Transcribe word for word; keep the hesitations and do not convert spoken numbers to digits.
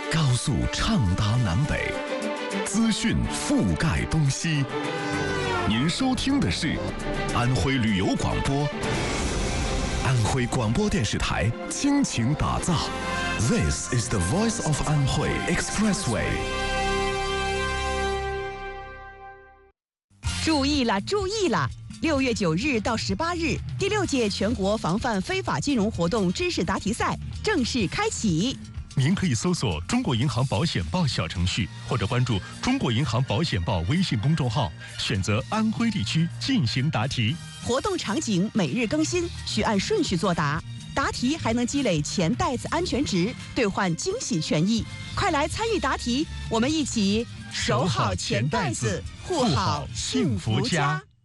高速畅达南北，资讯覆盖东西。您收听的是安徽旅游广播，安徽广播电视台倾情打造。This is the voice of Anhui Expressway。 注意了，注意了！六月九日到十八日，第六届全国防范非法金融活动知识答题赛正式开启。 您可以搜索中国银行保险报小程序，或者关注中国银行保险报微信公众号，选择安徽地区进行答题。 活动场景每日更新，需按顺序作答。答题还能积累钱袋子安全值，兑换惊喜权益。快来参与答题，我们一起守好钱袋子，护好幸福家。